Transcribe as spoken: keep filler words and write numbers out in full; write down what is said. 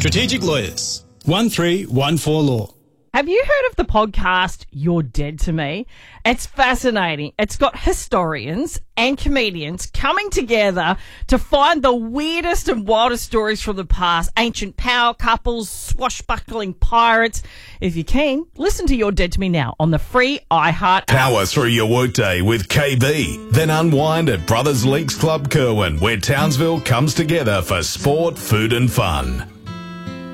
Strategic Lawyers. one three one four Law. Have you heard of the podcast You're Dead to Me? It's fascinating. It's got historians and comedians coming together to find the weirdest and wildest stories from the past. Ancient power couples, swashbuckling pirates. If you can, listen to You're Dead to Me now on the free iHeart app. Power through your workday with K B. Then unwind at Brothers Links Club Kerwin, where Townsville comes together for sport, food and fun.